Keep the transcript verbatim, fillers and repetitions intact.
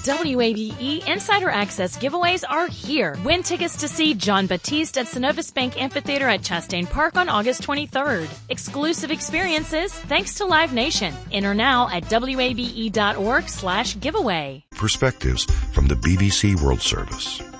W A B E Insider Access giveaways are here. Win tickets to see John Batiste at Synovus Bank Amphitheater at Chastain Park on August twenty-third. Exclusive experiences thanks to Live Nation. Enter now at W A B E dot org slash giveaway. Perspectives from the B B C World Service.